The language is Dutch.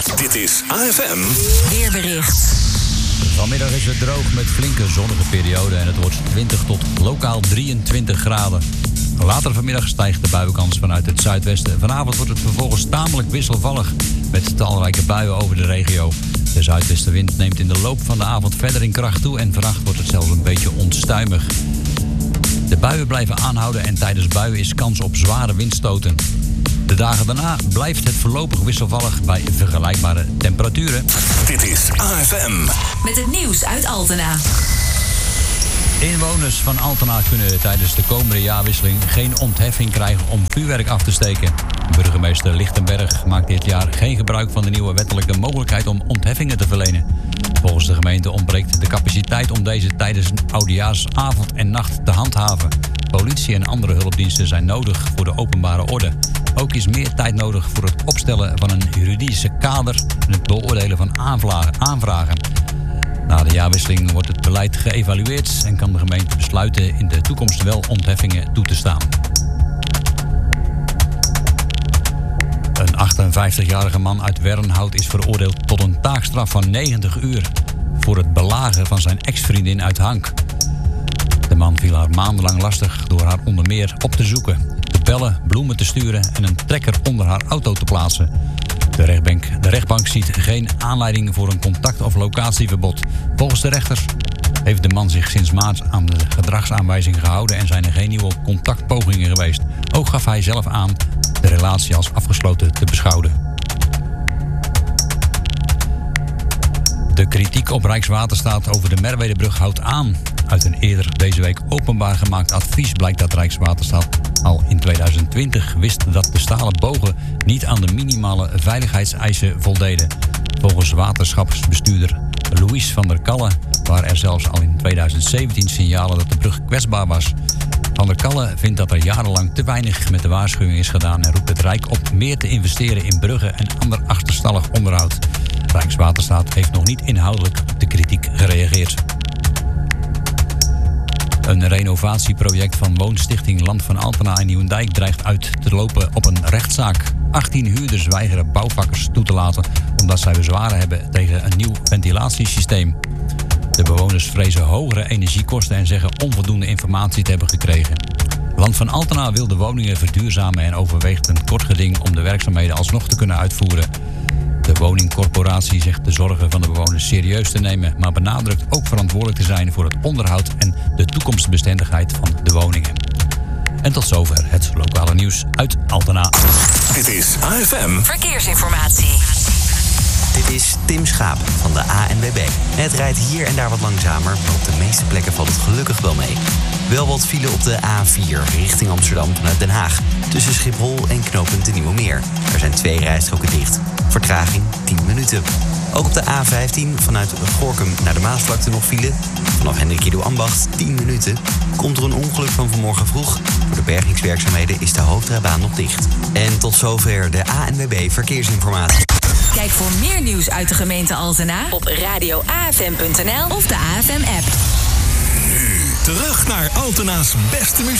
Dit is AFM Weerbericht. Vanmiddag is het droog met flinke zonnige perioden en het wordt 20 tot lokaal 23 graden. Later vanmiddag stijgt de buienkans vanuit het zuidwesten. Vanavond wordt het vervolgens tamelijk wisselvallig met talrijke buien over de regio. De zuidwestenwind neemt in de loop van de avond verder in kracht toe en vannacht wordt het zelfs een beetje onstuimig. De buien blijven aanhouden en tijdens buien is kans op zware windstoten. De dagen daarna blijft het voorlopig wisselvallig bij vergelijkbare temperaturen. Dit is AFM. Met het nieuws uit Altena. Inwoners van Altena kunnen tijdens de komende jaarwisseling geen ontheffing krijgen om vuurwerk af te steken. Burgemeester Lichtenberg maakt dit jaar geen gebruik van de nieuwe wettelijke mogelijkheid om ontheffingen te verlenen. Volgens de gemeente ontbreekt de capaciteit om deze tijdens oudejaarsavond en nacht te handhaven. Politie en andere hulpdiensten zijn nodig voor de openbare orde. Ook is meer tijd nodig voor het opstellen van een juridische kader en het beoordelen van aanvragen. Na de jaarwisseling wordt het beleid geëvalueerd en kan de gemeente besluiten in de toekomst wel ontheffingen toe te staan. Een 58-jarige man uit Wernhout is veroordeeld tot een taakstraf van 90 uur voor het belagen van zijn ex-vriendin uit Hank. De man viel haar maandenlang lastig door haar onder meer op te zoeken, te bellen, bloemen te sturen en een trekker onder haar auto te plaatsen. De rechtbank ziet geen aanleiding voor een contact- of locatieverbod. Volgens de rechters heeft de man zich sinds maart aan de gedragsaanwijzing gehouden en zijn er geen nieuwe contactpogingen geweest. Ook gaf hij zelf aan de relatie als afgesloten te beschouwen. De kritiek op Rijkswaterstaat over de Merwedebrug houdt aan. Uit een eerder deze week openbaar gemaakt advies blijkt dat Rijkswaterstaat al in 2020 wist dat de stalen bogen niet aan de minimale veiligheidseisen voldeden. Volgens waterschapsbestuurder Louis van der Kalle waren er zelfs al in 2017 signalen dat de brug kwetsbaar was. Van der Kalle vindt dat er jarenlang te weinig met de waarschuwing is gedaan en roept het Rijk op meer te investeren in bruggen en ander achterstallig onderhoud. Rijkswaterstaat heeft nog niet inhoudelijk op de kritiek gereageerd. Een renovatieproject van woonstichting Land van Altena en Nieuwendijk dreigt uit te lopen op een rechtszaak. 18 huurders weigeren bouwvakkers toe te laten omdat zij bezwaren hebben tegen een nieuw ventilatiesysteem. De bewoners vrezen hogere energiekosten en zeggen onvoldoende informatie te hebben gekregen. Land van Altena wil de woningen verduurzamen en overweegt een kort geding om de werkzaamheden alsnog te kunnen uitvoeren. De woningcorporatie zegt de zorgen van de bewoners serieus te nemen, maar benadrukt ook verantwoordelijk te zijn voor het onderhoud en de toekomstbestendigheid van de woningen. En tot zover het lokale nieuws uit Altena. Dit is AFM Verkeersinformatie. Dit is Tim Schaap van de ANWB. Het rijdt hier en daar wat langzamer, maar op de meeste plekken valt het gelukkig wel mee. Wel wat file op de A4 richting Amsterdam vanuit Den Haag. Tussen Schiphol en knooppunt de Nieuwe Meer. Er zijn 2 rijstroken dicht. Vertraging 10 minuten. Ook op de A15 vanuit Gorinchem naar de Maasvlakte nog file. Vanaf Hendrik Ido Ambacht 10 minuten. Komt er een ongeluk van vanmorgen vroeg. Voor de bergingswerkzaamheden is de hoofdrijbaan nog dicht. En tot zover de ANWB Verkeersinformatie. Kijk voor meer nieuws uit de gemeente Altena op radioafm.nl of de AFM-app. Nu terug naar Altena's beste muziek.